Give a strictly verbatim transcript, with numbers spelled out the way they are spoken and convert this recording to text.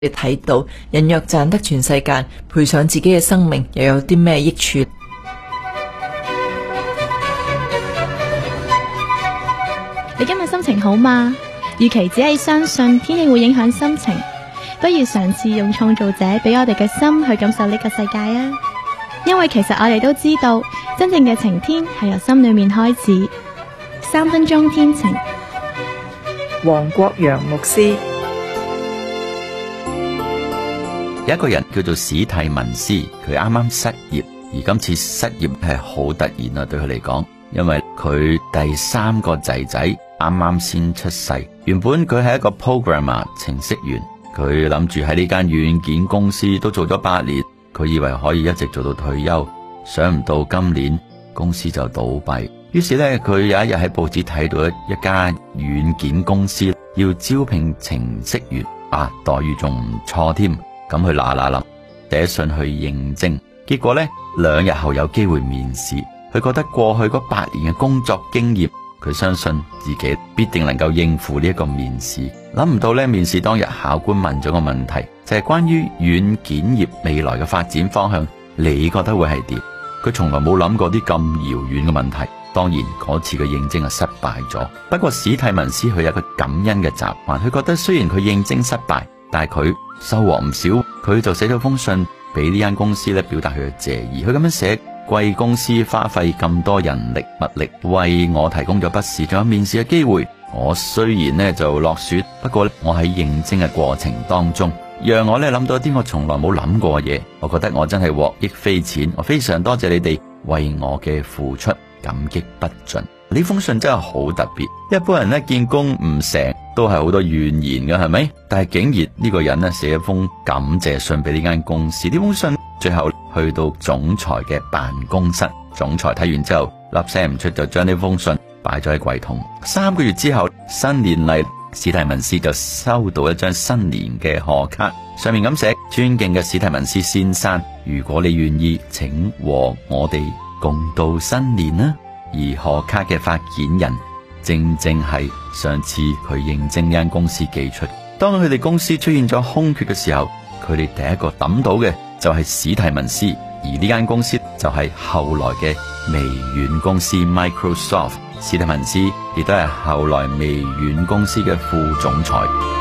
你睇到人若賺得全世界，賠上自己嘅生命又有啲咩益處？ 你今日心情好嗎？與其只係相信天氣會影響心情，不如嘗試用創造者俾我哋嘅心去感受呢個世界啊！因為其實我哋都知道，真正嘅晴天係由心裏面開始。三分鐘天晴， 黃國陽牧師。 有一個人叫做史蒂文斯，佢啱啱失業，而今次失業係好突然啊，對佢嚟講，因為佢第三個仔仔啱啱先出世。原本佢係一個 programmer 程式員，佢諗住喺呢間軟件公司都做咗八年，佢以為可以一直做到退休，想唔到今年公司就倒閉。於是呢，佢有一日喺報紙睇到一家軟件公司要招聘程式員，啊，待遇仲唔錯添。咁佢嗱嗱臨寫信去應徵，結果呢，兩日後有機會面試。佢覺得過去嗰八年嘅工作經驗，佢相信自己必定能夠應付呢一個面試。諗唔到呢，面試當日考官問咗個問題，就係關於軟件業未來嘅發展方向，你覺得會係點？佢從來冇諗過啲咁遙遠嘅問題。當然嗰次嘅應徵係失敗咗。不過史蒂文斯佢有一個感恩嘅習慣，佢覺得雖然佢應徵失敗，但係佢收穫唔少。佢就寫咗封信俾呢間公司咧，表達佢嘅謝意。佢咁樣寫：貴公司花費咁多人力物力為我提供咗筆試，仲有面試嘅機會。我雖然呢就落選，不過我喺應徵嘅過程當中，讓我咧諗到一啲我從來冇諗過嘅嘢。我覺得我真係獲益匪淺。我非常多謝你哋為我嘅付出，感激不盡。呢封信真係好特別。一般人呢見工唔成都係好多怨言㗎，係咪？但係竟然呢個人呢寫一封感謝信俾呢間公司。呢封信最後去到總裁嘅辦公室，總裁睇完之後粒聲唔出，就將呢封信擺咗喺櫃桶。三個月之後，新年嚟，史蒂文斯就收到一張新年嘅賀卡，上面咁寫：尊敬嘅史蒂文斯先生，如果你願意，請和我哋共度新年啦。而賀卡嘅發件人正正係上次佢應徵呢間公司寄出。當佢哋公司出現咗空缺嘅時候，佢哋第一個抌到嘅就係史蒂文斯，而呢間公司就係後來嘅微軟公司 Microsoft。史蒂文斯亦都係後來微軟公司嘅副總裁。